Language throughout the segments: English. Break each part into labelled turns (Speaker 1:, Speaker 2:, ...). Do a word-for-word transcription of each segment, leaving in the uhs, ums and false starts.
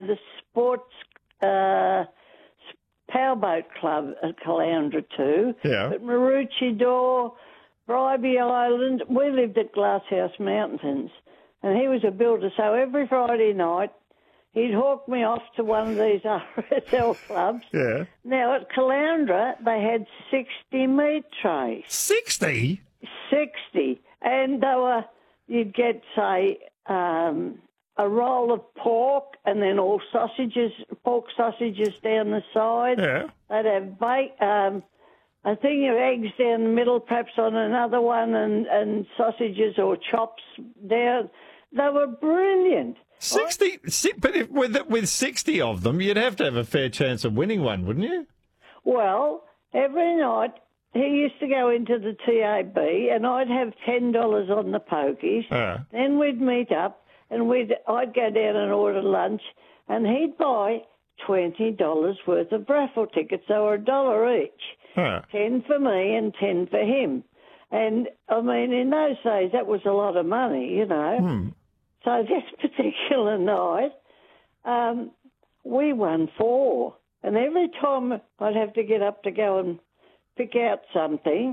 Speaker 1: the sports uh, powerboat club at Caloundra too.
Speaker 2: Yeah.
Speaker 1: But Maroochydore, Bribie Island, we lived at Glasshouse Mountains, and he was a builder. So every Friday night, he'd hawk me off to one of these R S L clubs.
Speaker 2: Yeah.
Speaker 1: Now, at Caloundra, they had sixty meat trays.
Speaker 2: sixty?
Speaker 1: sixty. And they were, you'd get, say, um, a roll of pork and then all sausages, pork sausages down the side.
Speaker 2: Yeah.
Speaker 1: They'd have bake, um, a thing of eggs down the middle, perhaps on another one, and, and sausages or chops down. They were brilliant.
Speaker 2: sixty, si- but if, with with sixty of them, you'd have to have a fair chance of winning one, wouldn't you?
Speaker 1: Well, every night he used to go into the T A B, and I'd have ten dollars on the pokies.
Speaker 2: Uh.
Speaker 1: Then we'd meet up, and we'd I'd go down and order lunch, and he'd buy twenty dollars worth of raffle tickets. They were a dollar each,
Speaker 2: Uh.
Speaker 1: ten for me and ten for him. And I mean, in those days, that was a lot of money, you know.
Speaker 2: Hmm.
Speaker 1: So this particular night, um, we won four. And every time I'd have to get up to go and pick out something,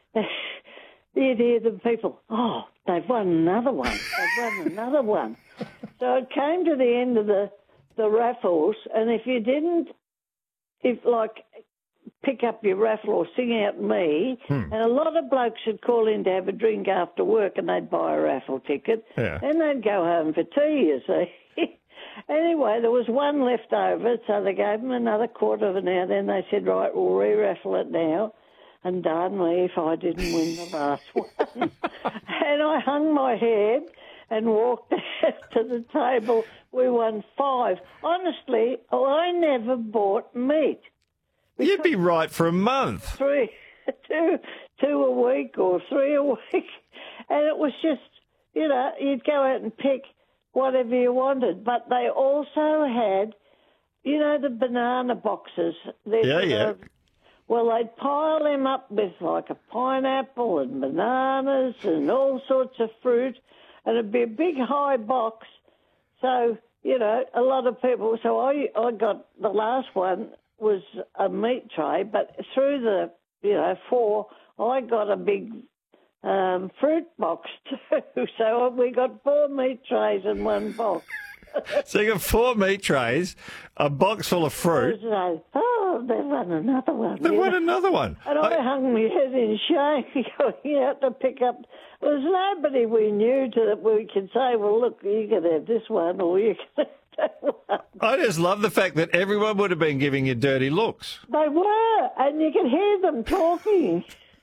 Speaker 1: you'd hear the people, oh, they've won another one, they've won another one. So it came to the end of the, the raffles, and if you didn't, if like, pick up your raffle or sing out me,
Speaker 2: Hmm.
Speaker 1: and a lot of blokes would call in to have a drink after work and they'd buy a raffle ticket,
Speaker 2: Yeah.
Speaker 1: and they'd go home for tea, you see. Anyway, there was one left over, so they gave them another quarter of an hour. Then they said, right, we'll re-raffle it now. And darn me if I didn't win the last one. And I hung my head and walked out to the table. We won five. Honestly, I never bought meat.
Speaker 2: You'd be right for a month.
Speaker 1: Three, two, two a week or three a week. And it was just, you know, you'd go out and pick whatever you wanted. But they also had, you know, the banana boxes. They're
Speaker 2: Yeah,
Speaker 1: sort
Speaker 2: yeah.
Speaker 1: of- well, they'd pile them up with like a pineapple and bananas and all sorts of fruit, and it'd be a big high box. So, you know, a lot of people, so I, I got, the last one was a meat tray, but through the, you know, four, I got a big um, fruit box too. So we got four meat trays in one box.
Speaker 2: So you got four meat trays, a box full of fruit.
Speaker 1: So, oh, they won another one.
Speaker 2: They
Speaker 1: you
Speaker 2: won
Speaker 1: know.
Speaker 2: another one.
Speaker 1: And I,
Speaker 2: I-
Speaker 1: hung my head in shame going out to pick up. There was nobody we knew to that we could say, well, look, you can have this one or you can have that one.
Speaker 2: I just love the fact that everyone would have been giving you dirty looks.
Speaker 1: They were, and you could hear them talking.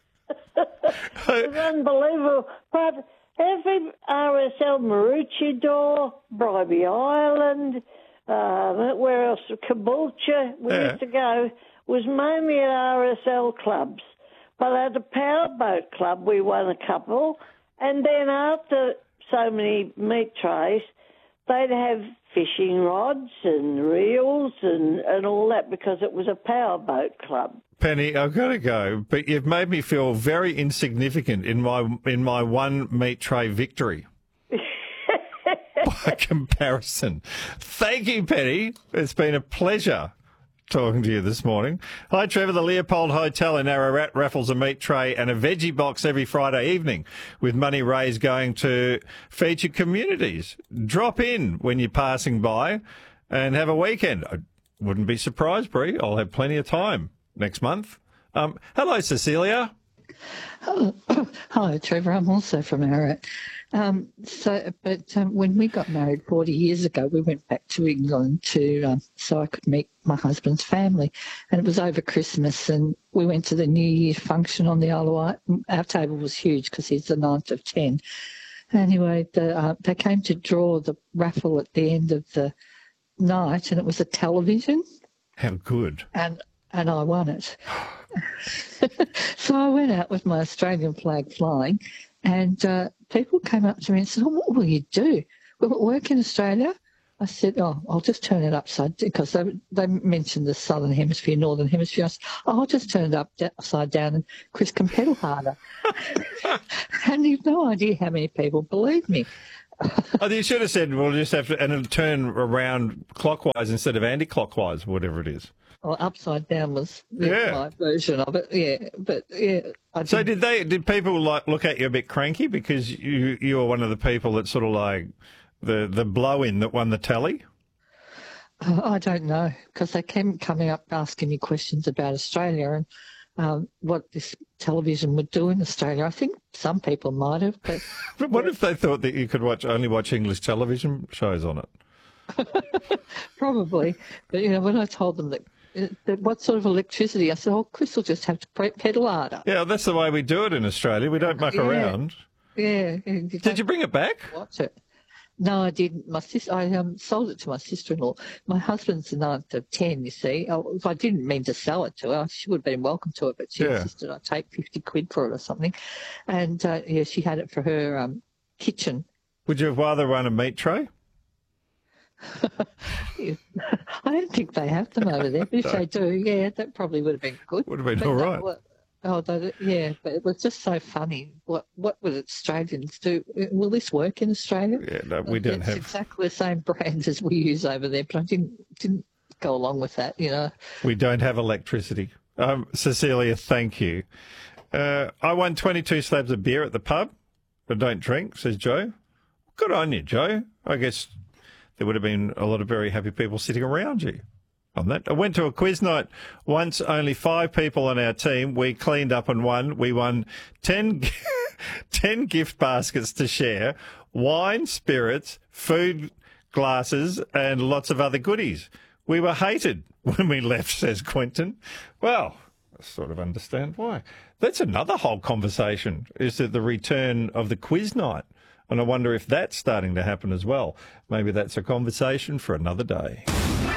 Speaker 1: It was unbelievable. But every R S L, Maroochydore, Bribie Island, um, where else? Caboolture, we
Speaker 2: Yeah.
Speaker 1: used to go, was mainly at R S L clubs. But at a powerboat club, we won a couple. And then after so many meat trays, they'd have fishing rods and reels and, and all that because it was a powerboat club.
Speaker 2: Penny, I've got to go, but you've made me feel very insignificant in my in my one meat tray victory. By comparison. Thank you, Penny. It's been a pleasure talking to you this morning. Hi, Trevor. The Leopold Hotel in Ararat raffles a meat tray and a veggie box every Friday evening with money raised going to featured communities. Drop in when you're passing by and have a weekend. I wouldn't be surprised, Brie. I'll have plenty of time next month. Um, hello, Cecilia.
Speaker 3: Oh, hi, Trevor. I'm also from Ararat. Um, so, but um, when we got married forty years ago, we went back to England to um, so I could meet my husband's family, and it was over Christmas, and we went to the New Year function on the Isle of Wight. Our table was huge because he's the ninth of ten. Anyway, the, uh, they came to draw the raffle at the end of the night, and it was a television.
Speaker 2: How good.
Speaker 3: And and I won it. So I went out with my Australian flag flying, and uh, people came up to me and said, oh, what will you do? Will it work in Australia? I said, oh, I'll just turn it upside down, because they, they mentioned the southern hemisphere, northern hemisphere. I said, oh, I'll just turn it up, upside down and Chris can pedal harder. And you've no idea how many people believe me.
Speaker 2: Oh, you should have said, we'll just have to, and it'll turn around clockwise instead of anti-clockwise, whatever it is.
Speaker 3: Or upside down was the,
Speaker 2: Yeah.
Speaker 3: my version of it. Yeah, but yeah. I
Speaker 2: So
Speaker 3: didn't-
Speaker 2: did they? Did people like look at you a bit cranky because you you were one of the people that sort of like the the blow-in that won the tally?
Speaker 3: Uh, I don't know, because they came coming up asking me questions about Australia and um, what this television would do in Australia. I think some people might have, but
Speaker 2: But what if they thought that you could watch only watch English television shows on it?
Speaker 3: probably. But, you know, when I told them that, uh, that what sort of electricity, I said, oh, Chris will just have to pre- pedal harder.
Speaker 2: Yeah, that's the way we do it in Australia. We don't muck
Speaker 3: Yeah.
Speaker 2: around.
Speaker 3: Yeah. You
Speaker 2: Did you bring it back?
Speaker 3: watch it? No, I didn't. My sis, I um, sold it to my sister-in-law. My husband's the ninth of ten, you see. Oh, I didn't mean to sell it to her. She would have been welcome to it, but she
Speaker 2: Yeah.
Speaker 3: insisted I take fifty quid for it or something. And, uh, yeah, she had it for her um, kitchen.
Speaker 2: Would you have rather run a meat tray?
Speaker 3: Yeah. I don't think they have them over there, but if they do, yeah, that probably would have been good.
Speaker 2: Would have been
Speaker 3: But
Speaker 2: all
Speaker 3: no,
Speaker 2: right.
Speaker 3: well, oh, they- yeah, but it was just so funny. What what would Australians do? Will this work in Australia?
Speaker 2: Yeah, no, we don't
Speaker 3: it's
Speaker 2: have.
Speaker 3: exactly the same brand as we use over there, but I didn't didn't go along with that, you know.
Speaker 2: We don't have electricity. Um, Cecilia, thank you. Uh, I won twenty-two slabs of beer at the pub, but don't drink, says Joe. Good on you, Joe. I guess there would have been a lot of very happy people sitting around you on that. I went to a quiz night once, only five people on our team. We cleaned up and won. We won ten, ten gift baskets to share, wine, spirits, food, glasses, and lots of other goodies. We were hated when we left, says Quentin. Well, I sort of understand why. That's another whole conversation, is that the return of the quiz night. And I wonder if that's starting to happen as well. Maybe that's a conversation for another day.